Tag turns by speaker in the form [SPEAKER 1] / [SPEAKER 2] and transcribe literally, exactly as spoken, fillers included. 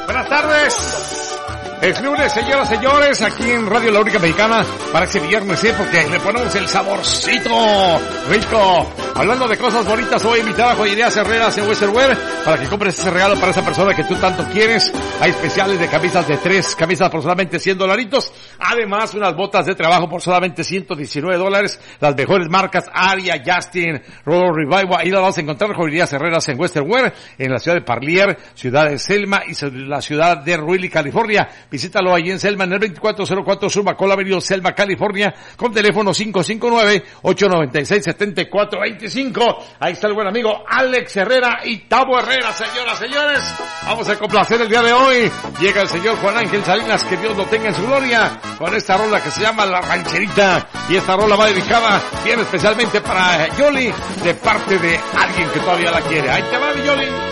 [SPEAKER 1] Buenas tardes. Es lunes, señoras y señores, aquí en Radio La Única Mexicana, para ese viernes, ¿eh? Porque le ponemos el saborcito rico. Hablando de cosas bonitas, hoy invitada a Joyerías Herreras en Western Wear, para que compres ese regalo para esa persona que tú tanto quieres. Hay especiales de camisas de tres, camisas por solamente cien dolaritos. Además, unas botas de trabajo por solamente ciento diecinueve dólares. Las mejores marcas, Aria, Justin, Roll Revival. Ahí las vas a encontrar, Joyerías Herreras en Western Wear, en la ciudad de Parlier, ciudad de Selma y la ciudad de Ruili, California. Visítalo allí en Selma, en el veinticuatro cero cuatro Sur Macola Avenue, Selma, California, con teléfono cinco cinco nueve, ocho nueve seis, siete cuatro dos cinco. Ahí está el buen amigo Alex Herrera y Tavo Herrera, señoras, señores. Vamos a complacer el día de hoy. Llega el señor Juan Ángel Salinas, que Dios lo tenga en su gloria, con esta rola que se llama La Rancherita. Y esta rola va dedicada bien especialmente para Yoli, de parte de alguien que todavía la quiere. Ahí te va, Yoli.